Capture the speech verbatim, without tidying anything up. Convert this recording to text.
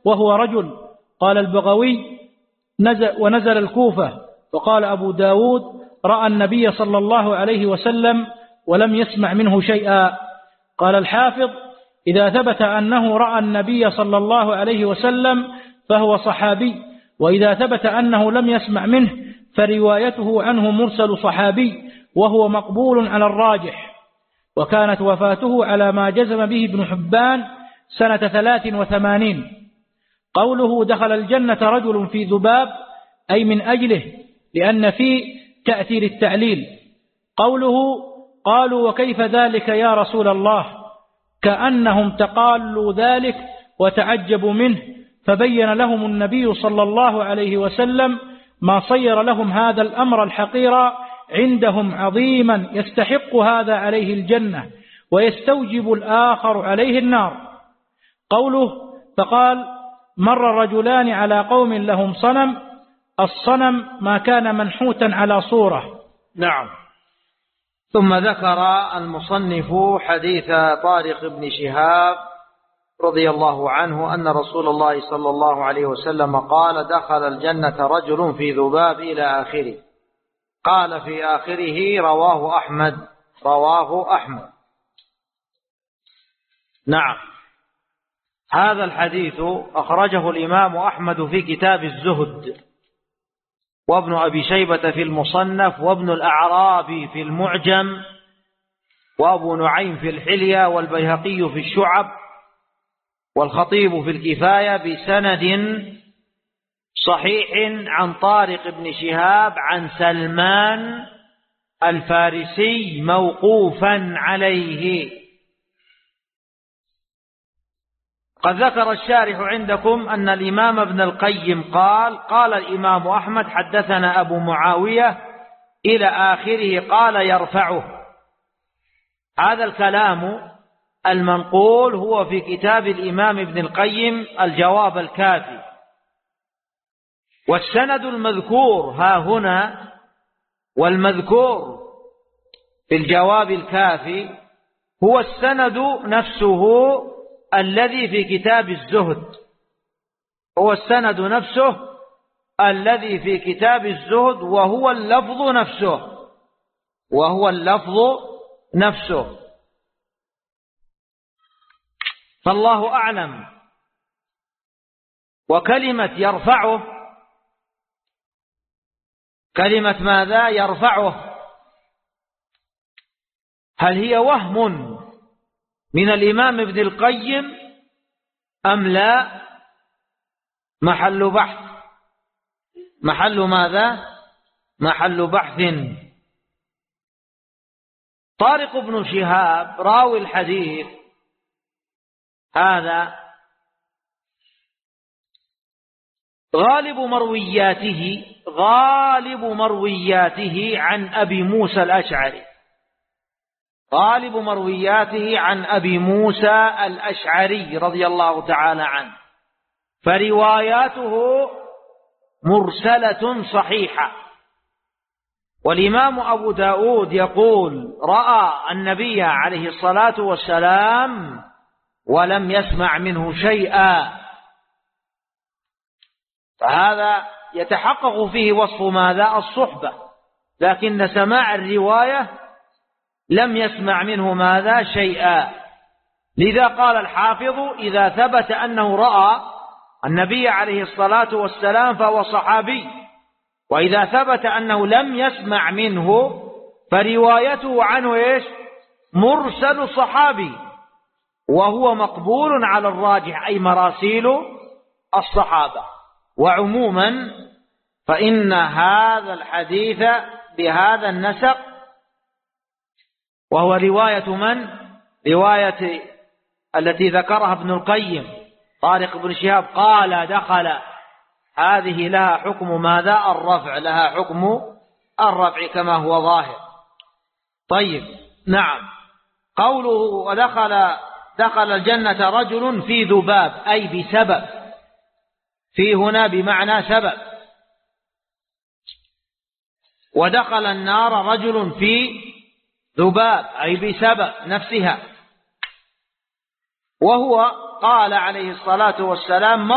وهو رجل. قال البغوي نزل ونزل الكوفة. وقال أبو داود رأى النبي صلى الله عليه وسلم ولم يسمع منه شيئا. قال الحافظ إذا ثبت أنه رأى النبي صلى الله عليه وسلم فهو صحابي، وإذا ثبت أنه لم يسمع منه فروايته عنه مرسل صحابي، وهو مقبول على الراجح. وكانت وفاته على ما جزم به ابن حبان سنة ثلاث وثمانين. قوله دخل الجنة رجل في ذباب أي من أجله، لأن فيه تأثير التعليل. قوله قالوا وكيف ذلك يا رسول الله، كأنهم تقالوا ذلك وتعجبوا منه، فبين لهم النبي صلى الله عليه وسلم ما صير لهم هذا الأمر الحقير عندهم عظيما يستحق هذا عليه الجنة ويستوجب الآخر عليه النار. قوله فقال مر رجلان على قوم لهم صنم، الصنم ما كان منحوتا على صورة. نعم. ثم ذكر المصنف حديث طارق بن شهاب رضي الله عنه أن رسول الله صلى الله عليه وسلم قال دخل الجنة رجل في ذباب إلى آخره. قال في آخره رواه أحمد رواه أحمد. نعم. هذا الحديث أخرجه الإمام أحمد في كتاب الزهد، وابن أبي شيبة في المصنف، وابن الأعرابي في المعجم، وأبو نعيم في الحلية، والبيهقي في الشعب، والخطيب في الكفاية بسند صحيح عن طارق بن شهاب عن سلمان الفارسي موقوفا عليه. قد ذكر الشارح عندكم أن الإمام ابن القيم قال قال الإمام أحمد حدثنا أبو معاوية إلى آخره قال يرفعه. هذا الكلام المنقول هو في كتاب الإمام ابن القيم الجواب الكافي، والسند المذكور ها هنا والمذكور في الجواب الكافي هو السند نفسه الذي في كتاب الزهد، هو السند نفسه الذي في كتاب الزهد، وهو اللفظ نفسه وهو اللفظ نفسه فالله أعلم. وكلمة يرفعه، كلمة ماذا يرفعه، هل هي وهم من الإمام ابن القيم أم لا؟ محل بحث، محل ماذا؟ محل بحث. طارق بن شهاب راوي الحديث هذا غالب مروياته غالب مروياته عن أبي موسى الأشعري غالب مروياته عن أبي موسى الأشعري رضي الله تعالى عنه، فرواياته مرسلة صحيحة. والإمام أبو داود يقول رأى النبي عليه الصلاة والسلام ولم يسمع منه شيئا، فهذا يتحقق فيه وصف ماذا؟ الصحبة، لكن سماع الرواية لم يسمع منه ماذا؟ شيئا. لذا قال الحافظ إذا ثبت أنه رأى النبي عليه الصلاة والسلام فهو صحابي، وإذا ثبت أنه لم يسمع منه فروايته عنه إيش؟ مرسل صحابي، وهو مقبول على الراجح، أي مراسيل الصحابة. وعموما فإن هذا الحديث بهذا النسق، وهو رواية من؟ رواية التي ذكرها ابن القيم طارق بن شهاب قال دخل، هذه لها حكم ماذا؟ الرفع، لها حكم الرفع كما هو ظاهر. طيب نعم. قوله ودخل دخل الجنة رجل في ذباب أي بسبب، في هنا بمعنى سبب. ودخل النار رجل في ذباب أي بسبب نفسها. وهو قال عليه الصلاة والسلام